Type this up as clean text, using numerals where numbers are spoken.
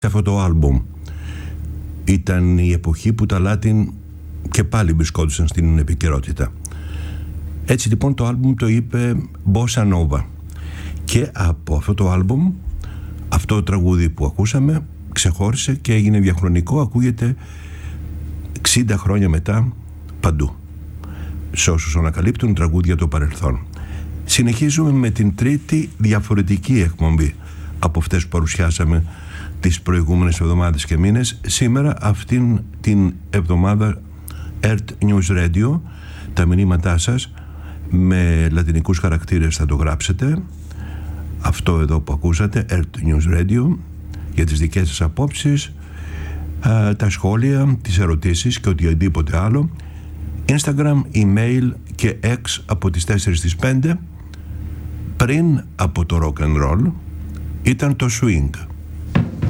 Αυτό το άλμπουμ ήταν η εποχή που τα Latin και πάλι βρισκόντουσαν στην επικαιρότητα. Έτσι λοιπόν το άλμπουμ το είπε Bossa Nova, και από αυτό το άλμπουμ αυτό το τραγούδι που ακούσαμε ξεχώρισε και έγινε διαχρονικό, ακούγεται 60 χρόνια μετά παντού σε όσους ανακαλύπτουν τραγούδια το παρελθόν. Συνεχίζουμε με την τρίτη διαφορετική εκπομπή από αυτές που παρουσιάσαμε τις προηγούμενες εβδομάδες και μήνες. Σήμερα αυτήν την εβδομάδα Earth News Radio, τα μηνύματά σας με λατινικούς χαρακτήρες θα το γράψετε, αυτό εδώ που ακούσατε, Earth News Radio, για τις δικές σας απόψεις, τα σχόλια, τις ερωτήσεις και οτιδήποτε άλλο. Instagram, email και X από τις 4 στις 5. Πριν από το rock and roll ήταν το swing.